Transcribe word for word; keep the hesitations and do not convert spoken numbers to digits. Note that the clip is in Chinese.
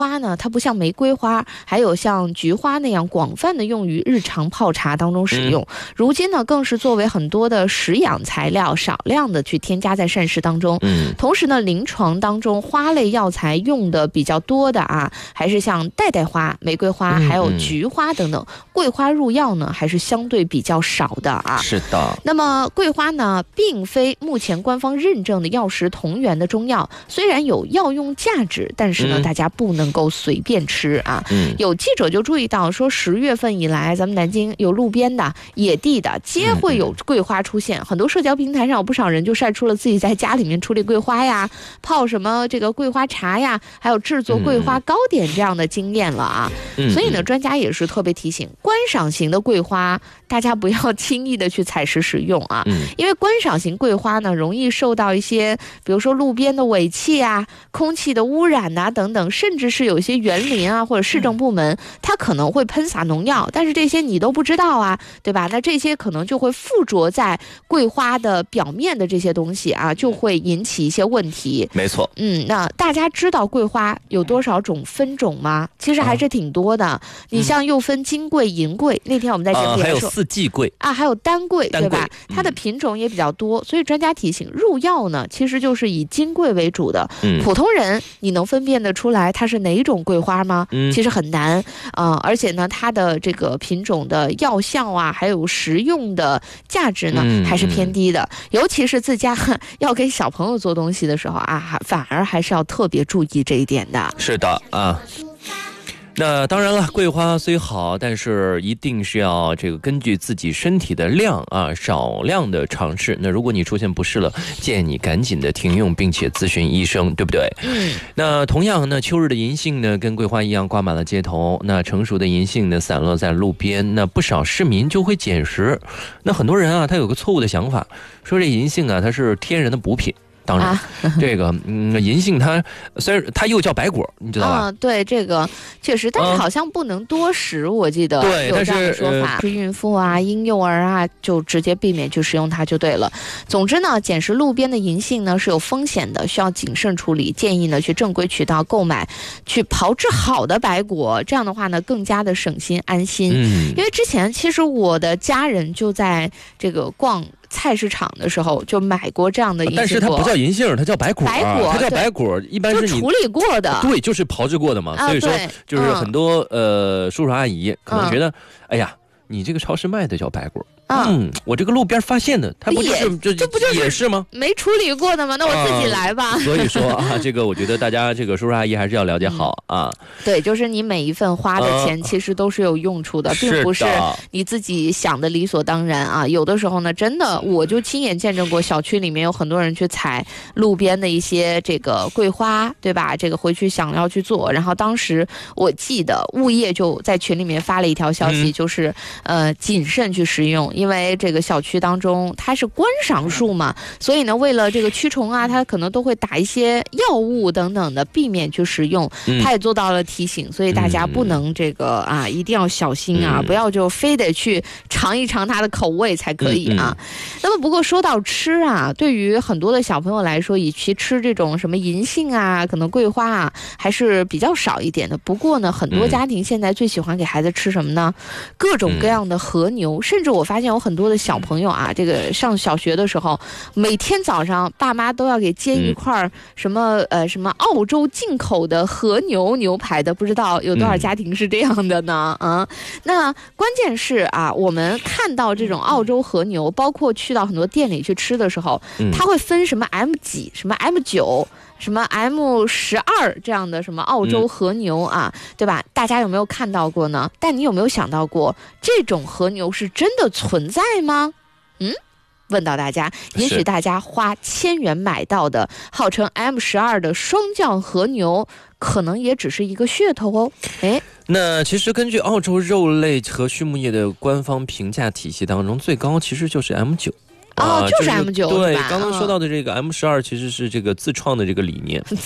花呢，它不像玫瑰花还有像菊花那样广泛的用于日常泡茶当中使用，嗯、如今呢更是作为很多的食养材料少量的去添加在膳食当中。嗯，同时呢临床当中花类药材用的比较多的啊，还是像代代花、玫瑰花还有菊花等等，嗯、桂花入药呢还是相对比较少的啊。 是的。 那么桂花呢并非目前官方认证的药食同源的中药，虽然有药用价值，但是呢、嗯、大家不能够随便吃啊。嗯、有记者就注意到说，十月份以来咱们南京有路边的野地的皆会有桂花出现，嗯、很多社交平台上有不少人就晒出了自己在家里面处理桂花呀，泡什么这个桂花茶呀，还有制作桂花糕点这样的经验了啊。嗯、所以呢专家也是特别提醒，观赏型的桂花大家不要轻易的去采食食用啊。嗯、因为观赏型桂花呢容易受到一些比如说路边的尾气啊、空气的污染啊等等，甚至是有一些园林啊或者市政部门它可能会喷洒农药，但是这些你都不知道啊，对吧？那这些可能就会附着在桂花的表面的这些东西啊，就会引起一些问题。 没错。 嗯，那大家知道桂花有多少种分种吗？其实还是挺多的。哦、你像又分金桂、银桂，那天我们在节目里说、呃、 还有四季桂啊，还有丹桂， 丹桂对吧？它的品种也比较多，嗯、所以专家提醒，入药呢其实就是以金桂为主的。嗯、普通人你能分辨得出来它是哪种桂花吗？嗯、其实很难啊、呃，而且呢，它的这个品种的药效啊，还有食用的价值呢，嗯、还是偏低的。尤其是自家要给小朋友做东西的时候啊，反而还是要特别注意这一点的。 是的啊。那当然了，桂花虽好，但是一定是要这个根据自己身体的量啊，少量的尝试。那如果你出现不适了，建议你赶紧的停用，并且咨询医生，对不对？嗯。那同样呢，秋日的银杏呢，跟桂花一样挂满了街头。那成熟的银杏呢，散落在路边，那不少市民就会捡食。那很多人啊，他有个错误的想法，说这银杏啊，它是天然的补品。当然，啊、这个嗯，银杏它虽然它又叫白果，你知道吧？ 啊，对，这个确实，但是好像不能多食，嗯、我记得有这样的说法。是孕妇啊、婴幼儿啊，就直接避免去食用它就对了。总之呢，捡食路边的银杏呢是有风险的，需要谨慎处理。建议呢去正规渠道购买，去炮制好的白果，这样的话呢更加的省心安心。嗯，因为之前其实我的家人就在这个逛菜市场的时候就买过这样的银杏果， 但是它不叫银杏，它叫白果， 白果它叫白果，一般是你就处理过的， 对，就是炮制过的嘛。啊、所以说，就是很多、嗯、呃叔叔阿姨可能觉得，嗯、哎呀，你这个超市卖的叫白果。嗯，我这个路边发现的，它不就是这这不就是也是吗？ 没处理过的吗？那我自己来吧。 啊、所以说啊，这个我觉得大家这个叔叔阿姨还是要了解好啊。 嗯、对，就是你每一份花的钱其实都是有用处的，呃、并不是你自己想的理所当然啊。有的时候呢，真的我就亲眼见证过，小区里面有很多人去采路边的一些这个桂花，对吧？这个回去想要去做，然后当时我记得物业就在群里面发了一条消息，嗯、就是呃谨慎去食用。因为这个小区当中它是观赏树嘛，所以呢为了这个驱虫啊，它可能都会打一些药物等等的，避免去食用。它也做到了提醒，所以大家不能这个啊一定要小心啊，不要就非得去尝一尝它的口味才可以啊。那么不过说到吃啊，对于很多的小朋友来说，与其吃这种什么银杏啊，可能桂花啊还是比较少一点的。不过呢，很多家庭现在最喜欢给孩子吃什么呢？各种各样的和牛，甚至我发现有很多的小朋友啊，这个上小学的时候，每天早上爸妈都要给煎一块什么呃什么澳洲进口的和牛牛排的，不知道有多少家庭是这样的呢？啊，那关键是啊，我们看到这种澳洲和牛，包括去到很多店里去吃的时候，它会分什么 M 几、什么 M 九。什么 M 十二这样的什么澳洲和牛啊，嗯、对吧？大家有没有看到过呢？但你有没有想到过，这种和牛是真的存在吗？嗯，问到大家，也许大家花千元买到的号称 M 十二的双降和牛，可能也只是一个噱头哦。哎， 那其实根据澳洲肉类和畜牧业的官方评价体系当中，最高其实就是 M 九。 哦，就是 M 九、 就是、对，刚刚说到的这个 M 十二其实是这个自创的这个理念，